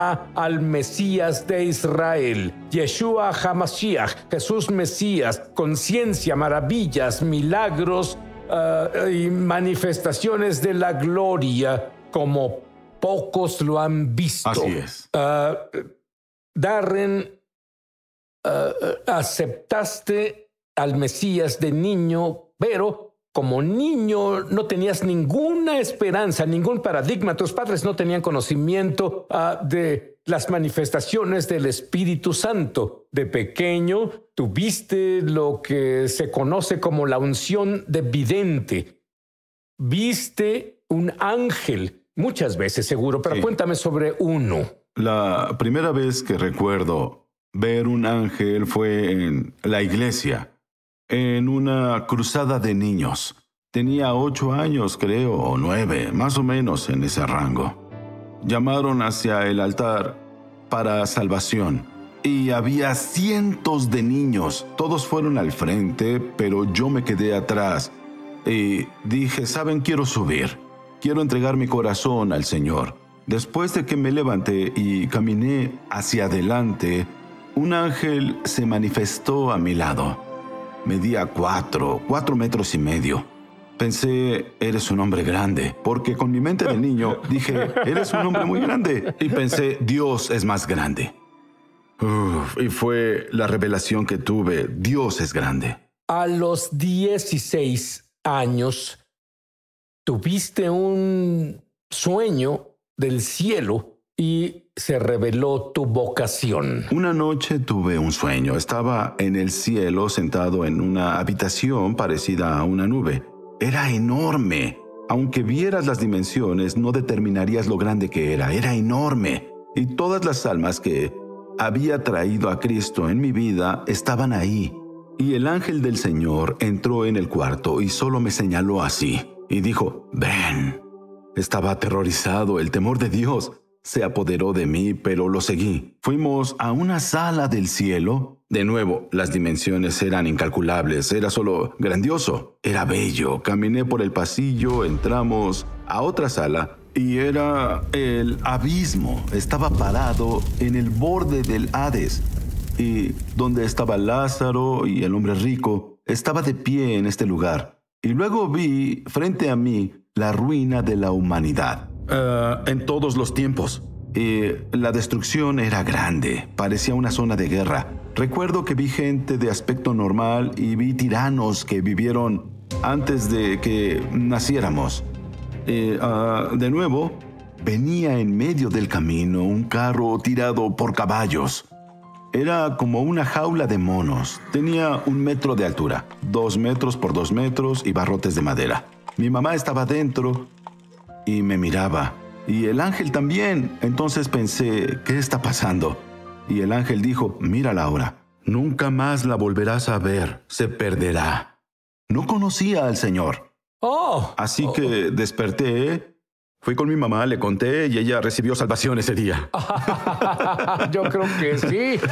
al Mesías de Israel, Yeshua HaMashiach, Jesús Mesías, con ciencia, maravillas, milagros y manifestaciones de la gloria como pocos lo han visto. Así es. Darren, aceptaste al Mesías de niño, pero como niño no tenías ninguna esperanza, ningún paradigma. Tus padres no tenían conocimiento de las manifestaciones del Espíritu Santo. De pequeño tuviste lo que se conoce como la unción de vidente. Viste un ángel, muchas veces seguro, pero Sí. Cuéntame sobre uno. La primera vez que recuerdo ver un ángel fue en la iglesia, en una cruzada de niños. Tenía 8 años, creo, o 9, más o menos en ese rango. Llamaron hacia el altar para salvación y había cientos de niños. Todos fueron al frente, pero yo me quedé atrás y dije, ¿saben? Quiero subir. Quiero entregar mi corazón al Señor. Después de que me levanté y caminé hacia adelante, un ángel se manifestó a mi lado. Medía 4 metros y medio. Pensé, eres un hombre grande, porque con mi mente de niño dije, eres un hombre muy grande. Y pensé, Dios es más grande. Y fue la revelación que tuve, Dios es grande. A los 16 años, tuviste un sueño del cielo y se reveló tu vocación. Una noche tuve un sueño. Estaba en el cielo sentado en una habitación parecida a una nube. Era enorme. Aunque vieras las dimensiones, no determinarías lo grande que era. Era enorme. Y todas las almas que había traído a Cristo en mi vida estaban ahí. Y el ángel del Señor entró en el cuarto y solo me señaló así. Y dijo, ven. Estaba aterrorizado. El temor de Dios se apoderó de mí, pero lo seguí. Fuimos a una sala del cielo. De nuevo, las dimensiones eran incalculables. Era solo grandioso. Era bello. Caminé por el pasillo, entramos a otra sala y era el abismo. Estaba parado en el borde del Hades. Y donde estaba Lázaro y el hombre rico, estaba de pie en este lugar. Y luego vi frente a mí la ruina de la humanidad. En todos los tiempos. La destrucción era grande, parecía una zona de guerra. Recuerdo que vi gente de aspecto normal y vi tiranos que vivieron antes de que naciéramos. De nuevo, venía en medio del camino un carro tirado por caballos. Era como una jaula de monos. Tenía 1 metro de altura, 2 metros por 2 metros y barrotes de madera. Mi mamá estaba dentro y me miraba. Y el ángel también. Entonces pensé, ¿qué está pasando? Y el ángel dijo, mírala ahora. Nunca más la volverás a ver. Se perderá. No conocía al Señor. Así que desperté, fui con mi mamá, le conté y ella recibió salvación ese día. Yo creo que sí.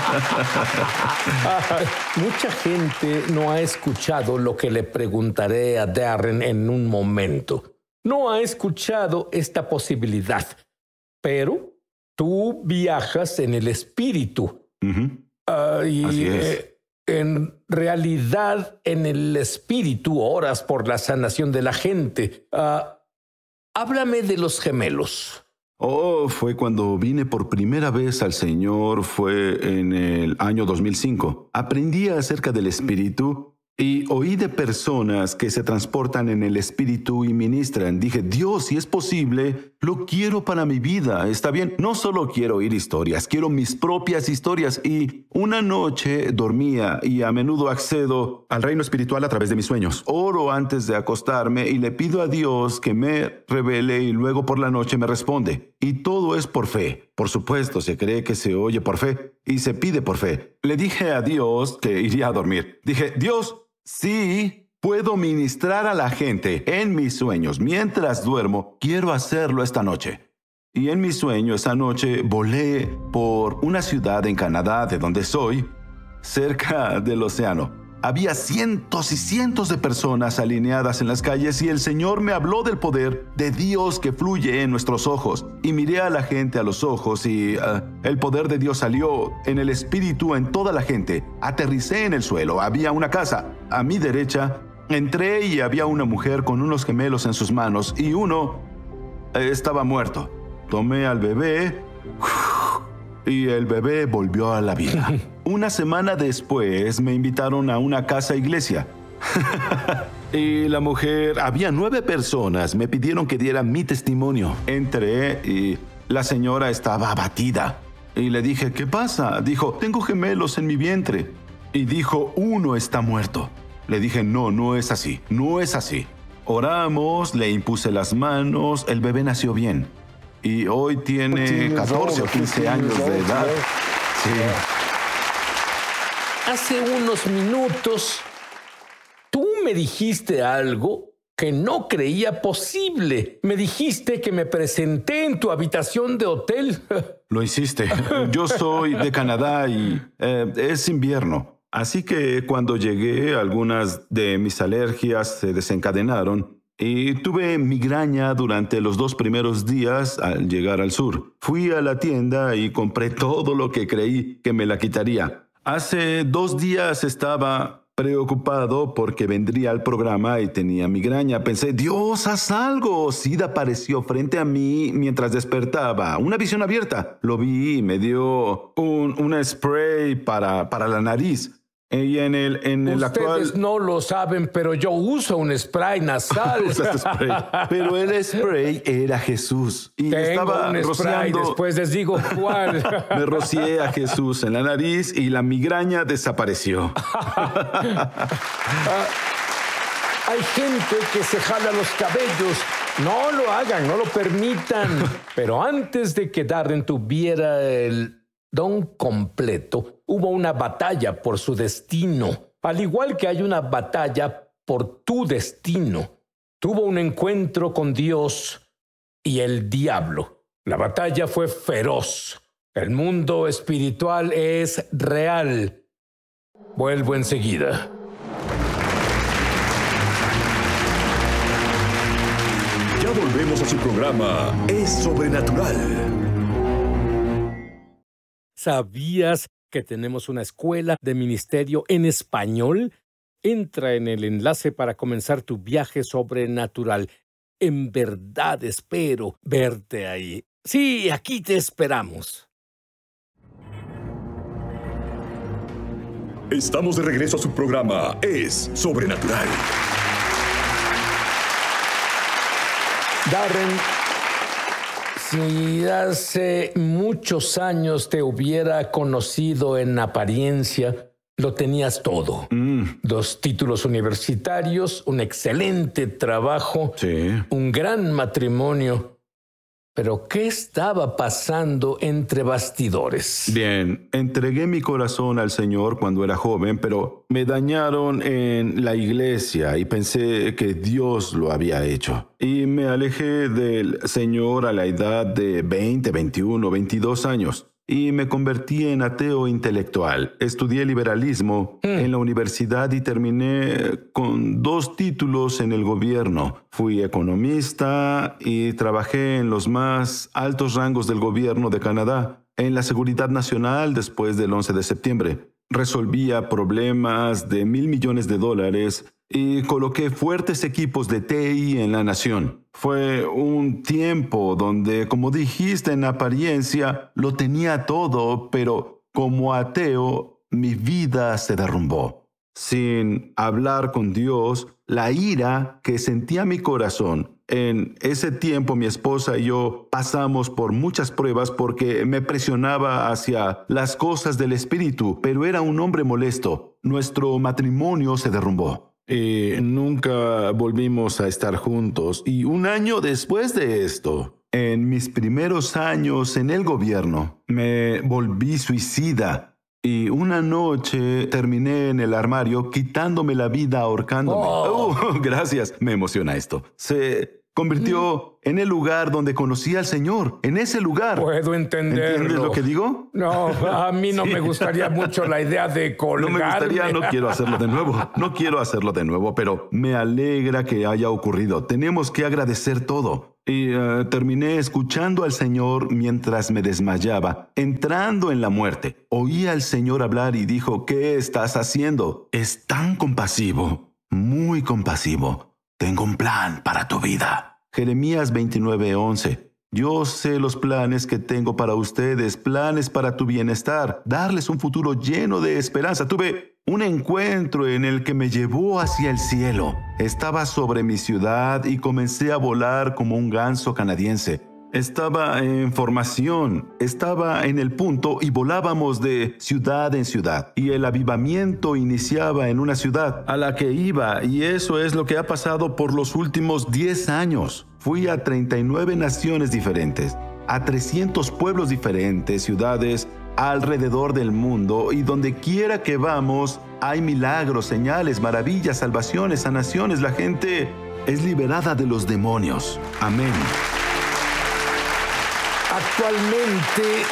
Mucha gente no ha escuchado lo que le preguntaré a Darren en un momento. No ha escuchado esta posibilidad, pero tú viajas en el espíritu. Así es. En realidad, en el espíritu oras por la sanación de la gente. Háblame de los gemelos. Fue cuando vine por primera vez al Señor, fue en el año 2005. Aprendí acerca del espíritu y oí de personas que se transportan en el espíritu y ministran. Dije, Dios, si es posible, lo quiero para mi vida. Está bien, no solo quiero oír historias, quiero mis propias historias. Y una noche dormía y a menudo accedo al reino espiritual a través de mis sueños. Oro antes de acostarme y le pido a Dios que me revele y luego por la noche me responde. Y todo es por fe. Por supuesto, se cree que se oye por fe y se pide por fe. Le dije a Dios que iría a dormir. Dije, Dios, sí, puedo ministrar a la gente en mis sueños. Mientras duermo, quiero hacerlo esta noche. Y en mi sueño esa noche volé por una ciudad en Canadá, de donde soy, cerca del océano. Había cientos y cientos de personas alineadas en las calles y el Señor me habló del poder de Dios que fluye en nuestros ojos. Y miré a la gente a los ojos y el poder de Dios salió en el espíritu en toda la gente. Aterricé en el suelo. Había una casa a mi derecha. Entré y había una mujer con unos gemelos en sus manos y uno estaba muerto. Tomé al bebé y el bebé volvió a la vida. Una semana después me invitaron a una casa iglesia. Y la mujer, había 9 personas, me pidieron que diera mi testimonio. Entré y la señora estaba abatida. Y le dije, ¿qué pasa? Dijo, tengo gemelos en mi vientre. Y dijo, uno está muerto. Le dije, no es así, no es así. Oramos, le impuse las manos, el bebé nació bien. Y hoy tiene 14 o 15 años de edad. Sí. Hace unos minutos, tú me dijiste algo que no creía posible. Me dijiste que me presenté en tu habitación de hotel. Lo hiciste. Yo soy de Canadá y es invierno. Así que cuando llegué, algunas de mis alergias se desencadenaron y tuve migraña durante los 2 primeros días al llegar al sur. Fui a la tienda y compré todo lo que creí que me la quitaría. Hace 2 días estaba preocupado porque vendría al programa y tenía migraña. Pensé, Dios, haz algo. Sid apareció frente a mí mientras despertaba. Una visión abierta. Lo vi y me dio un spray para la nariz. Y en el actual... Ustedes no lo saben, pero yo uso un spray nasal. Usaste spray. Pero el spray era Jesús. Y Tengo estaba un spray, rociando... después les digo cuál. Me rocié a Jesús en la nariz y la migraña desapareció. Hay gente que se jala los cabellos. No lo hagan, no lo permitan. Pero antes de que Darren tuviera el don completo, hubo una batalla por su destino. Al igual que hay una batalla por tu destino. Tuvo un encuentro con Dios y el diablo. La batalla fue feroz. El mundo espiritual es real. Vuelvo enseguida. Ya volvemos a su programa Es Sobrenatural. ¿Sabías que tenemos una escuela de ministerio en español? Entra en el enlace para comenzar tu viaje sobrenatural. En verdad espero verte ahí. Sí, aquí te esperamos. Estamos de regreso a su programa Es Sobrenatural. Darren, si hace muchos años te hubiera conocido en apariencia, lo tenías todo. 2 títulos universitarios, un excelente trabajo, Sí. un gran matrimonio. Pero, ¿qué estaba pasando entre bastidores? Bien, entregué mi corazón al Señor cuando era joven, pero me dañaron en la iglesia y pensé que Dios lo había hecho. Y me alejé del Señor a la edad de 20, 21, 22 años. Y me convertí en ateo intelectual. Estudié liberalismo en la universidad y terminé con 2 títulos en el gobierno. Fui economista y trabajé en los más altos rangos del gobierno de Canadá, en la seguridad nacional después del 11 de septiembre. Resolvía problemas de $1,000 millones y coloqué fuertes equipos de TI en la nación. Fue un tiempo donde, como dijiste, en apariencia lo tenía todo, pero como ateo, mi vida se derrumbó. Sin hablar con Dios, la ira que sentía mi corazón. En ese tiempo mi esposa y yo pasamos por muchas pruebas porque me presionaba hacia las cosas del espíritu, pero era un hombre molesto. Nuestro matrimonio se derrumbó. Y nunca volvimos a estar juntos. Y 1 año después de esto, en mis primeros años en el gobierno, me volví suicida. Y una noche terminé en el armario quitándome la vida ahorcándome. Gracias, me emociona esto. Se convirtió en el lugar donde conocí al Señor, en ese lugar. Puedo entenderlo. ¿Entiendes lo que digo? No, a mí no me gustaría mucho la idea de colgarme. No me gustaría, no quiero hacerlo de nuevo. No quiero hacerlo de nuevo, pero me alegra que haya ocurrido. Tenemos que agradecer todo. Y terminé escuchando al Señor mientras me desmayaba, entrando en la muerte. Oí al Señor hablar y dijo, ¿qué estás haciendo? Es tan compasivo, muy compasivo. Tengo un plan para tu vida. Jeremías 29:11. Yo sé los planes que tengo para ustedes, planes para tu bienestar, darles un futuro lleno de esperanza. Tuve un encuentro en el que me llevó hacia el cielo. Estaba sobre mi ciudad y comencé a volar como un ganso canadiense. Estaba en formación, estaba en el punto y volábamos de ciudad en ciudad. Y el avivamiento iniciaba en una ciudad a la que iba, y eso es lo que ha pasado por los últimos 10 años. Fui a 39 naciones diferentes, a 300 pueblos diferentes, ciudades alrededor del mundo, y donde quiera que vamos, hay milagros, señales, maravillas, salvaciones, sanaciones. La gente es liberada de los demonios. Amén. Actualmente,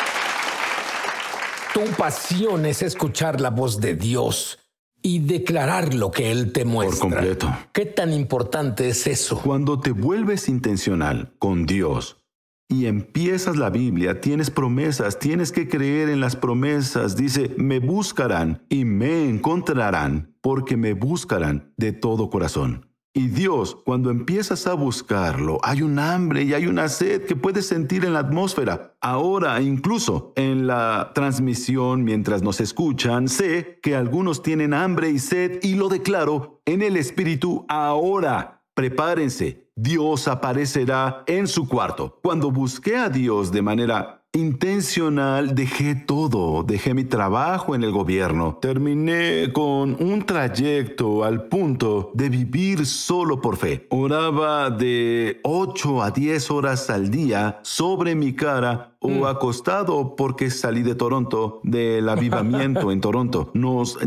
tu pasión es escuchar la voz de Dios y declarar lo que Él te muestra. Por completo. ¿Qué tan importante es eso? Cuando te vuelves intencional con Dios y empiezas la Biblia, tienes promesas, tienes que creer en las promesas. Dice, me buscarán y me encontrarán, porque me buscarán de todo corazón. Y Dios, cuando empiezas a buscarlo, hay un hambre y hay una sed que puedes sentir en la atmósfera. Ahora, incluso en la transmisión, mientras nos escuchan, sé que algunos tienen hambre y sed, y lo declaro en el Espíritu ahora. Prepárense, Dios aparecerá en su cuarto. Cuando busqué a Dios de manera intencional, dejé todo, dejé mi trabajo en el gobierno. Terminé con un trayecto al punto de vivir solo por fe. Oraba de 8 a 10 horas al día sobre mi cara o acostado, porque salí de Toronto, del avivamiento en Toronto. Nos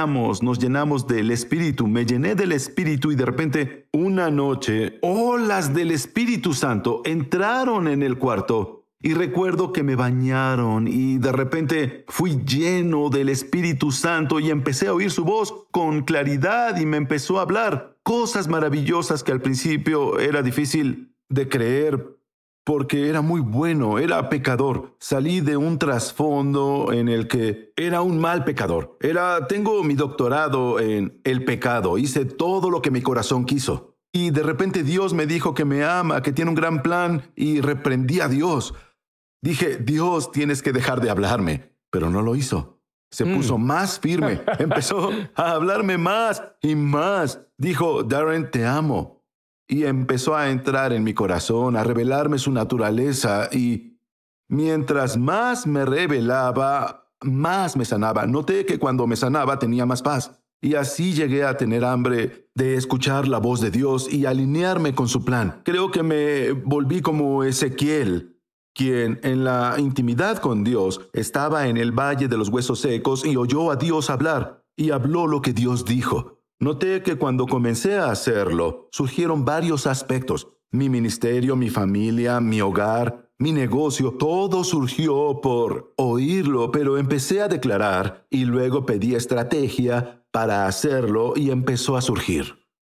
llenamos del Espíritu. Me llené del Espíritu y de repente, una noche, olas del Espíritu Santo entraron en el cuarto. Y recuerdo que me bañaron y de repente fui lleno del Espíritu Santo y empecé a oír su voz con claridad y me empezó a hablar cosas maravillosas que al principio era difícil de creer porque era muy bueno, era pecador. Salí de un trasfondo en el que era un mal pecador. Tengo mi doctorado en el pecado, hice todo lo que mi corazón quiso. Y de repente Dios me dijo que me ama, que tiene un gran plan, y reprendí a Dios. Dije, Dios, tienes que dejar de hablarme, pero no lo hizo. Se puso más firme, empezó a hablarme más y más. Dijo, Darren, te amo. Y empezó a entrar en mi corazón, a revelarme su naturaleza, y mientras más me revelaba, más me sanaba. Noté que cuando me sanaba tenía más paz. Y así llegué a tener hambre de escuchar la voz de Dios y alinearme con su plan. Creo que me volví como Ezequiel, quien en la intimidad con Dios estaba en el valle de los huesos secos y oyó a Dios hablar y habló lo que Dios dijo. Noté que cuando comencé a hacerlo, surgieron varios aspectos. Mi ministerio, mi familia, mi hogar, mi negocio, todo surgió por oírlo, pero empecé a declarar y luego pedí estrategia para hacerlo y empezó a surgir.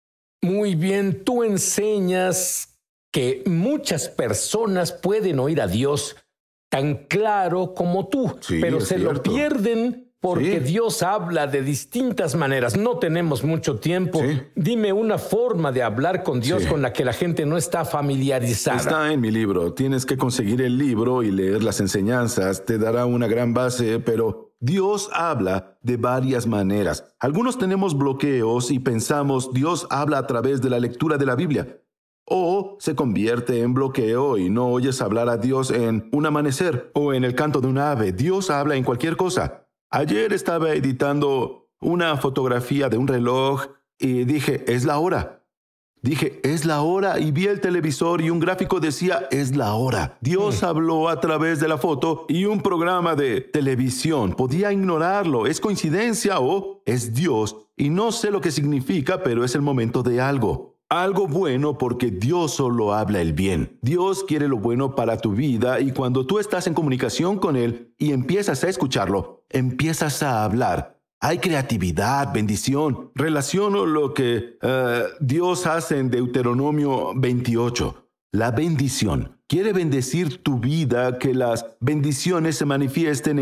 Muy bien, tú enseñas que muchas personas pueden oír a Dios tan claro como tú, sí, pero se cierto. lo pierden porque Sí. Dios habla de distintas maneras. No tenemos mucho tiempo. Sí. Dime una forma de hablar con Dios Sí. con la que la gente no está familiarizada. Está en mi libro. Tienes que conseguir el libro y leer las enseñanzas. Te dará una gran base, pero Dios habla de varias maneras. Algunos tenemos bloqueos y pensamos Dios habla a través de la lectura de la Biblia. O se convierte en bloqueo y no oyes hablar a Dios en un amanecer o en el canto de un ave. Dios habla en cualquier cosa. Ayer estaba editando una fotografía de un reloj y dije, es la hora. Dije, es la hora, y vi el televisor y un gráfico decía, es la hora. Dios habló a través de la foto y un programa de televisión. Podía ignorarlo. ¿Es coincidencia o es Dios? Y no sé lo que significa, pero es el momento de algo. Algo bueno porque Dios solo habla el bien. Dios quiere lo bueno para tu vida y cuando tú estás en comunicación con Él y empiezas a escucharlo, empiezas a hablar. Hay creatividad, bendición. Relaciono lo que Dios hace en Deuteronomio 28. La bendición. Quiere bendecir tu vida, que las bendiciones se manifiesten en